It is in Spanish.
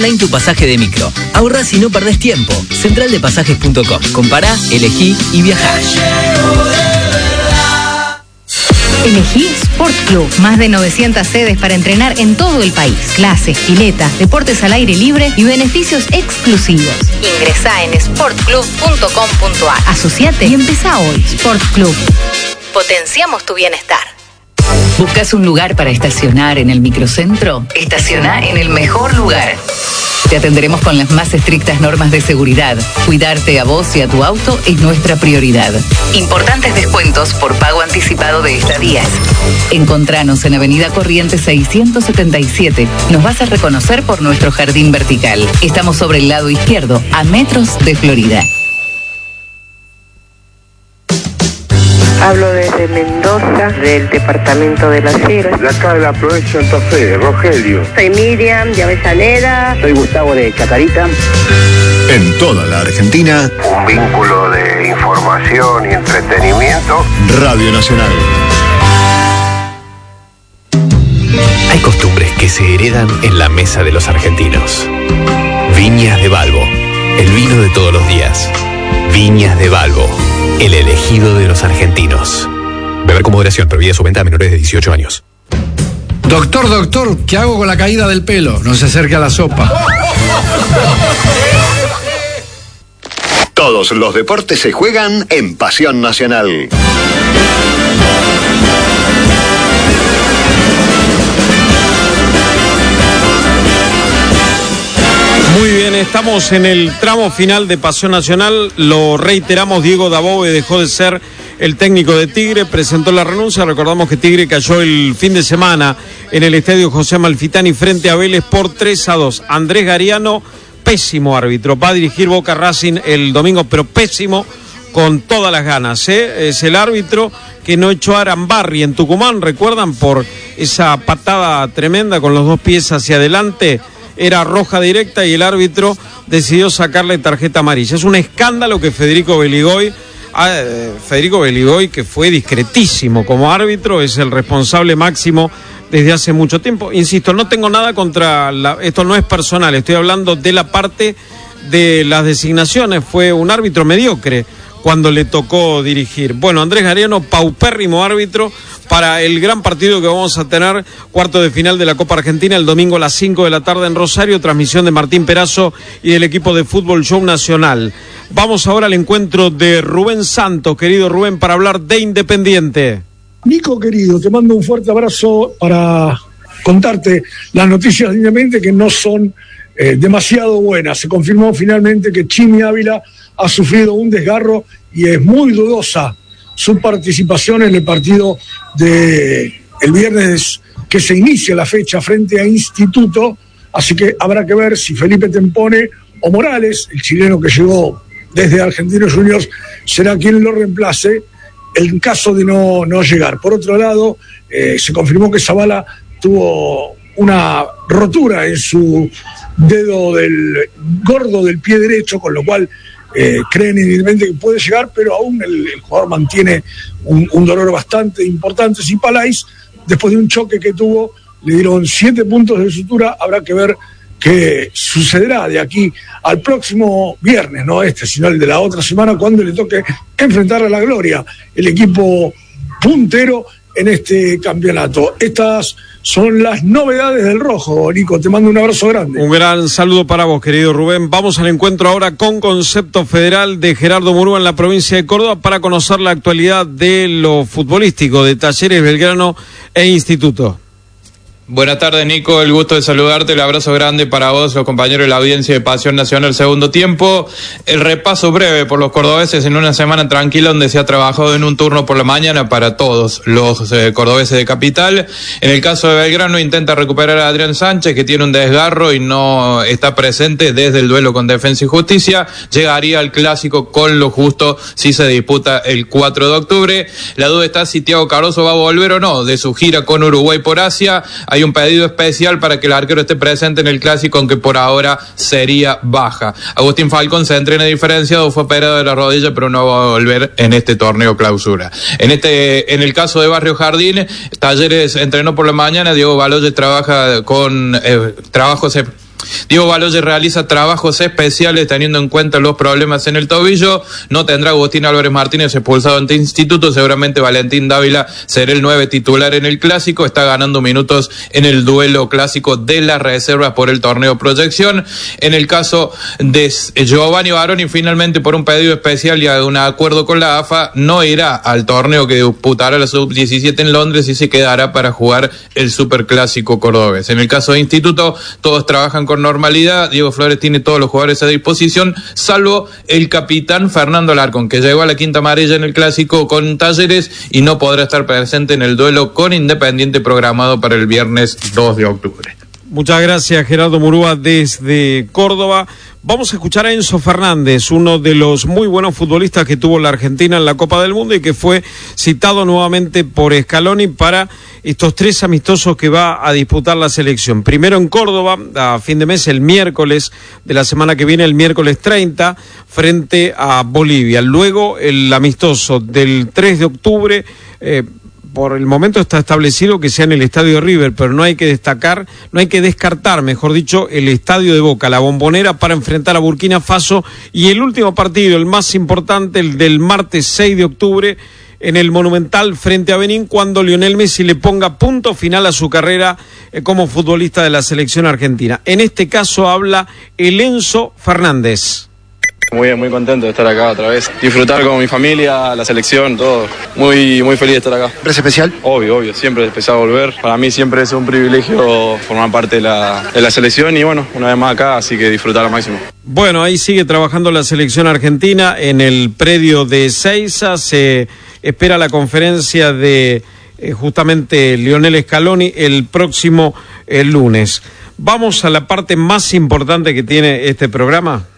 online tu pasaje de micro. Ahorrás y no perdés tiempo. Centraldepasajes.com. Compará, elegí y viajá. Elegí Sport Club. Más de 900 sedes para entrenar en todo el país. Clases, piletas, deportes al aire libre y beneficios exclusivos. Ingresá en sportclub.com.ar. Asociate y empezá hoy. Sport Club. Potenciamos tu bienestar. ¿Buscas un lugar para estacionar en el microcentro? Estaciona en el mejor lugar. Te atenderemos con las más estrictas normas de seguridad. Cuidarte a vos y a tu auto es nuestra prioridad. Importantes descuentos por pago anticipado de estadías. Encontranos en Avenida Corrientes 677. Nos vas a reconocer por nuestro jardín vertical. Estamos sobre el lado izquierdo, a metros de Florida. Hablo desde Mendoza, del departamento de Las Heras. De acá de la provincia de Santa Fe, Rogelio. Soy Miriam de Avellaneda. Soy Gustavo de Chacarita. En toda la Argentina, un vínculo de información y entretenimiento. Radio Nacional. Hay costumbres que se heredan en la mesa de los argentinos. Viñas de Balbo, el vino de todos los días. Viñas de Balbo, el elegido de los argentinos. Beber con moderación, prohibida su venta a menores de 18 años. Doctor, ¿qué hago con la caída del pelo? No se acerque a la sopa. Todos los deportes se juegan en Pasión Nacional. Muy bien, estamos en el tramo final de Pasión Nacional. Lo reiteramos, Diego Dabove dejó de ser el técnico de Tigre, presentó la renuncia. Recordamos que Tigre cayó el fin de semana en el estadio José Amalfitani frente a Vélez por 3-2. Andrés Gariano, pésimo árbitro, va a dirigir Boca Racing el domingo, pero pésimo, con todas las ganas, ¿eh? Es el árbitro que no echó a Arambarri en Tucumán, ¿recuerdan? Por esa patada tremenda con los dos pies hacia adelante. Era roja directa y el árbitro decidió sacarle tarjeta amarilla. Es un escándalo que Federico Beligoy, que fue discretísimo como árbitro, es el responsable máximo desde hace mucho tiempo. Insisto, no tengo nada contra esto no es personal, estoy hablando de la parte de las designaciones. Fue un árbitro mediocre cuando le tocó dirigir. Bueno, Andrés Gariano, paupérrimo árbitro para el gran partido que vamos a tener, cuarto de final de la Copa Argentina, el domingo a las 5 de la tarde en Rosario, transmisión de Martín Perazo y del equipo de Fútbol Show Nacional. Vamos ahora al encuentro de Rubén Santos, querido Rubén, para hablar de Independiente. Nico, querido, te mando un fuerte abrazo para contarte las noticias de Independiente que no son demasiado buenas. Se confirmó finalmente que Chimi Ávila ha sufrido un desgarro y es muy dudosa su participación en el partido de el viernes que se inicia la fecha frente a Instituto, así que habrá que ver si Felipe Tempone o Morales, el chileno que llegó desde Argentinos Juniors, será quien lo reemplace en caso de no llegar. Por otro lado, se confirmó que Zavala tuvo una rotura en su dedo del gordo del pie derecho, con lo cual creen evidentemente que puede llegar, pero aún el jugador mantiene un dolor bastante importante. Si Palais, después de un choque que tuvo, le dieron 7 puntos de sutura. Habrá que ver qué sucederá de aquí al próximo viernes, no sino el de la otra semana, cuando le toque enfrentar a la Gloria, el equipo puntero en este campeonato. Estas son las novedades del rojo, Nico, te mando un abrazo grande. Un gran saludo para vos, querido Rubén. Vamos al encuentro ahora con Concepto Federal de Gerardo Murúa en la provincia de Córdoba para conocer la actualidad de lo futbolístico de Talleres, Belgrano e Instituto. Buenas tardes, Nico, el gusto de saludarte, el abrazo grande para vos, los compañeros de la audiencia de Pasión Nacional segundo tiempo. El repaso breve por los cordobeses en una semana tranquila donde se ha trabajado en un turno por la mañana para todos los cordobeses de capital. En el caso de Belgrano intenta recuperar a Adrián Sánchez, que tiene un desgarro y no está presente desde el duelo con Defensa y Justicia. Llegaría al clásico con lo justo si se disputa el 4 de octubre. La duda está si Thiago Cardoso va a volver o no de su gira con Uruguay por Asia. Hay un pedido especial para que el arquero esté presente en el clásico, aunque por ahora sería baja. Agustín Falcón se entrena diferenciado, fue operado de la rodilla, pero no va a volver en este torneo clausura. En el caso de Barrio Jardín, Talleres entrenó por la mañana, Diego Baloyes trabaja con trabajos Diego Baloyes realiza trabajos especiales teniendo en cuenta los problemas en el tobillo. No tendrá Agustín Álvarez Martínez expulsado ante Instituto. Seguramente Valentín Dávila será el 9 titular en el clásico. Está ganando minutos en el duelo clásico de las reservas por el torneo Proyección. En el caso de Giovanni Baroni, finalmente por un pedido especial y a un acuerdo con la AFA, no irá al torneo que disputará la Sub-17 en Londres y se quedará para jugar el Superclásico cordobés. En el caso de Instituto, todos trabajan con normalidad. Diego Flores tiene todos los jugadores a disposición, salvo el capitán Fernando Alarcón, que llegó a la quinta amarilla en el clásico con Talleres y no podrá estar presente en el duelo con Independiente programado para el viernes 2 de octubre. Muchas gracias, Gerardo Murúa, desde Córdoba. Vamos a escuchar a Enzo Fernández, uno de los muy buenos futbolistas que tuvo la Argentina en la Copa del Mundo y que fue citado nuevamente por Scaloni para estos 3 amistosos que va a disputar la selección. Primero en Córdoba, a fin de mes, el miércoles de la semana que viene, el miércoles 30, frente a Bolivia. Luego el amistoso del 3 de octubre, por el momento está establecido que sea en el Estadio River, pero no hay que descartar, mejor dicho, el Estadio de Boca, la Bombonera, para enfrentar a Burkina Faso. Y el último partido, el más importante, el del martes 6 de octubre, en el Monumental frente a Benín, cuando Lionel Messi le ponga punto final a su carrera como futbolista de la selección argentina. En este caso habla el Enzo Fernández. Muy bien, muy contento de estar acá otra vez. Disfrutar con mi familia, la selección, todo. Muy feliz de estar acá. ¿Es especial? Obvio, siempre es especial volver. Para mí siempre es un privilegio formar parte de la selección y bueno, una vez más acá, así que disfrutar al máximo. Bueno, ahí sigue trabajando la selección argentina en el predio de Ezeiza. Se espera la conferencia de justamente Lionel Scaloni el próximo lunes. Vamos a la parte más importante que tiene este programa.